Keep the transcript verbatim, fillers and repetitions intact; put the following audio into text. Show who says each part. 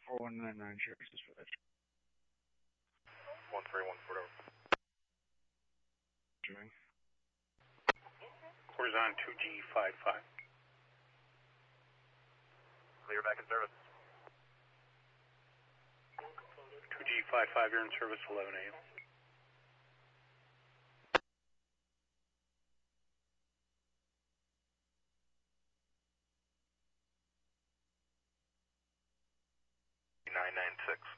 Speaker 1: four one nine nine, Sheriff's Dispatch.
Speaker 2: one three one four.
Speaker 1: Doing.
Speaker 2: Horizon two G five five.
Speaker 3: Clear back in service.
Speaker 2: two G five five, you're in service, eleven A M.
Speaker 3: nine nine six.